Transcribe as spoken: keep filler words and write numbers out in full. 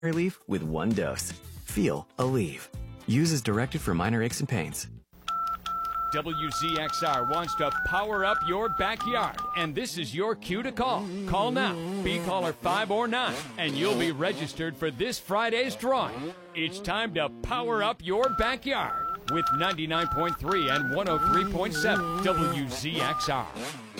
relief with one dose. Feel Aleve. Use as directed for minor aches and pains. W Z X R wants to power up your backyard, and this is your cue to call. Call now, be caller five or nine, and you'll be registered for this Friday's drawing. It's time to power up your backyard with ninety-nine point three and one oh three point seven W Z X R.